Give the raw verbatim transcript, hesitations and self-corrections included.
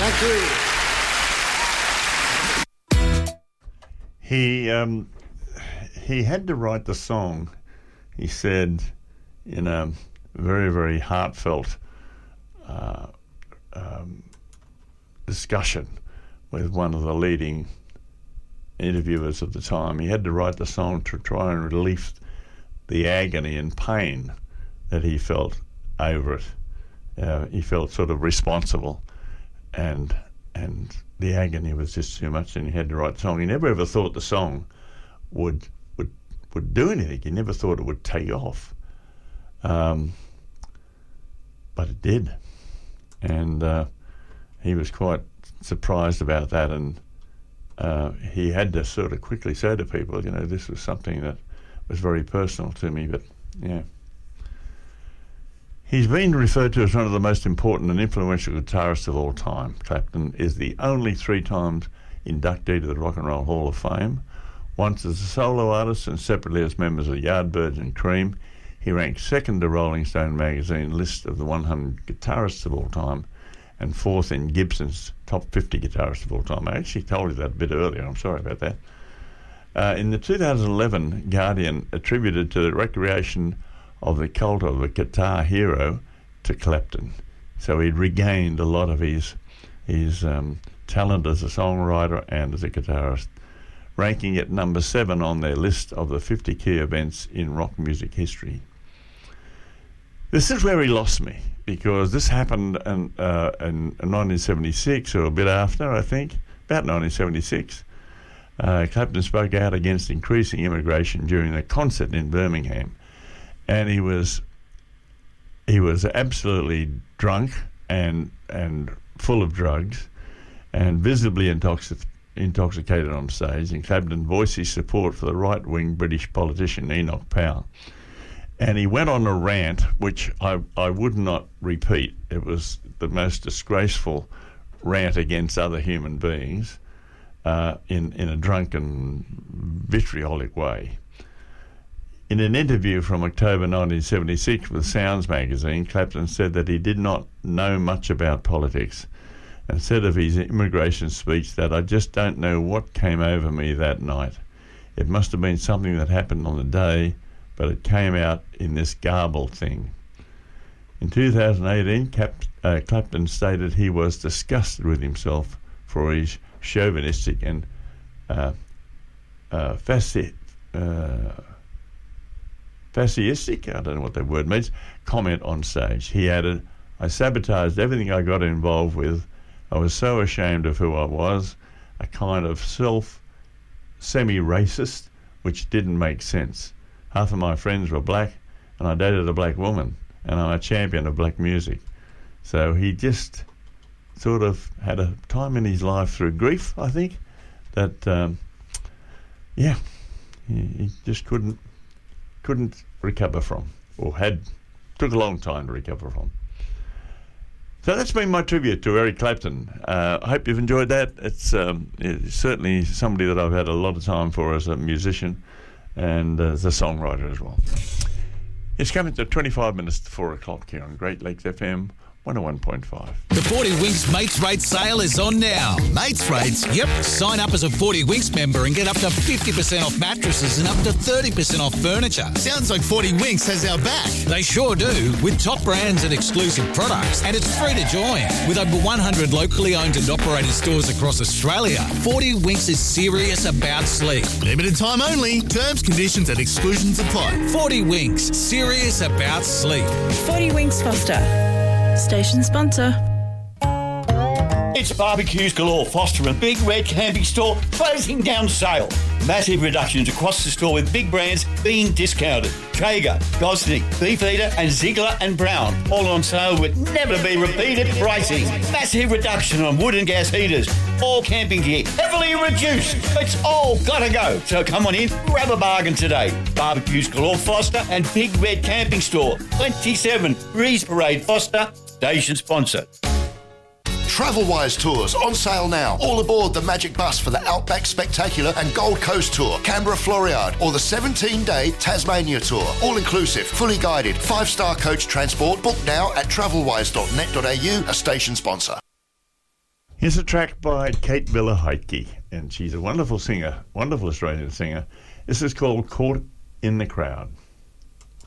Thank you. He um, he had to write the song, he said, in a very, very heartfelt uh, um, discussion with one of the leading interviewers of the time. He had to write the song to try and relieve the agony and pain that he felt over it. Uh, he felt sort of responsible, and and the agony was just too much, and he had to write the song. He never ever thought the song would would would do anything. He never thought it would take off, um, but it did, and uh, he was quite surprised about that, and uh, he had to sort of quickly say to people, you know, this was something that was very personal to me, but yeah. He's been referred to as one of the most important and influential guitarists of all time. Clapton is the only three times inductee to the Rock and Roll Hall of Fame, once as a solo artist and separately as members of Yardbirds and Cream. He ranked second to Rolling Stone magazine list of the one hundred guitarists of all time, and fourth in Gibson's top fifty guitarists of all time. I actually told you that a bit earlier. I'm sorry about that. Uh, in the two thousand eleven Guardian attributed to the recreation of the cult of a guitar hero to Clapton. So he'd regained a lot of his his um, talent as a songwriter and as a guitarist, ranking at number seven on their list of the fifty key events in rock music history. This is where he lost me, because this happened in, uh, in nineteen seventy-six, or a bit after, I think, about nineteen seventy-six. Uh, Clapton spoke out against increasing immigration during a concert in Birmingham. And he was he was absolutely drunk and and full of drugs and visibly intoxic, intoxicated on stage. And Clapton voiced his support for the right-wing British politician Enoch Powell. And he went on a rant, which I, I would not repeat. It was the most disgraceful rant against other human beings uh, in, in a drunken, vitriolic way. In an interview from October nineteen seventy-six with Sounds magazine, Clapton said that he did not know much about politics, and said of his immigration speech that, "I just don't know what came over me that night. It must have been something that happened on the day, but it came out in this garbled thing." In two thousand eighteen, Cap- uh, Clapton stated he was disgusted with himself for his chauvinistic and uh, uh, fasci- uh, fascistic, I don't know what that word means, comment on stage. He added, "I sabotaged everything I got involved with. I was so ashamed of who I was, a kind of self semi-racist, which didn't make sense. Half of my friends were black, and I dated a black woman, and I'm a champion of black music." So he just sort of had a time in his life through grief, I think, that, um, yeah, he, he just couldn't couldn't recover from, or had took a long time to recover from. So that's been my tribute to Eric Clapton. Uh, I hope you've enjoyed that. It's, um, it's certainly somebody that I've had a lot of time for as a musician and uh, as a songwriter as well. It's coming to twenty-five minutes to four o'clock here on Great Lakes F M one oh one point five. The forty Winks Mates Rates sale is on now. Mates Rates? Yep. Sign up as a forty Winks member and get up to fifty percent off mattresses and up to thirty percent off furniture. Sounds like forty Winks has our back. They sure do, with top brands and exclusive products. And it's free to join. With over one hundred locally owned and operated stores across Australia, forty Winks is serious about sleep. Limited time only. Terms, conditions and exclusions apply. forty Winks, serious about sleep. forty Winks Foster. Station sponsor. It's Barbecues Galore Foster and Big Red Camping Store closing down sale. Massive reductions across the store with big brands being discounted. Traeger, Gosney, Beefeater and Ziegler and Brown all on sale with never be repeated pricing. Massive reduction on wood and gas heaters. All camping gear heavily reduced. It's all gotta go. So come on in, grab a bargain today. Barbecues Galore Foster and Big Red Camping Store, twenty-seven Breeze Parade Foster, station sponsor. Travelwise Tours on sale now. All aboard the Magic Bus for the Outback Spectacular and Gold Coast Tour, Canberra Floriade, or the seventeen-day Tasmania Tour. All inclusive, fully guided, five-star coach transport. Book now at travelwise dot net dot a u, a station sponsor. Here's a track by Kate Villa-Heitke, and she's a wonderful singer, wonderful Australian singer. This is called Caught in the Crowd.